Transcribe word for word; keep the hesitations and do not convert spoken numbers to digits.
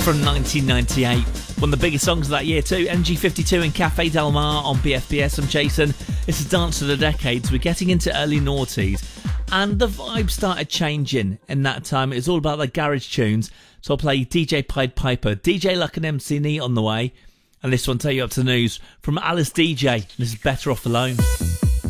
from nineteen ninety-eight. One of the biggest songs of that year too, M G fifty-two and Cafe Del Mar on B F B S. I'm Jason. It's a dance of the decades. We're getting into early noughties, and the vibe started changing in that time. It was all about the garage tunes, so I'll play D J Pied Piper, D J Luck and M C Nee on the way, and this one take you up to the news from Alice D J. This is Better Off Alone.